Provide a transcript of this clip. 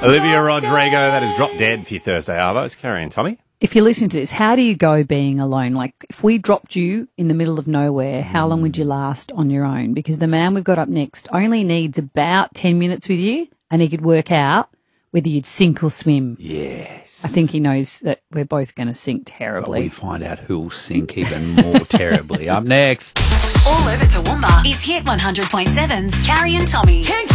Olivia Rodrigo, that is Drop Dead for your Thursday, Arvo. It's Carrie and Tommy. If you're listening to this, how do you go being alone? Like, if we dropped you in the middle of nowhere, how long would you last on your own? Because the man we've got up next only needs about 10 minutes with you, and he could work out whether you'd sink or swim. Yes. I think he knows that we're both going to sink terribly. But we find out who'll sink even more terribly. Up next. All over Toowoomba. It's Hit 100.7's Carrie and Tommy.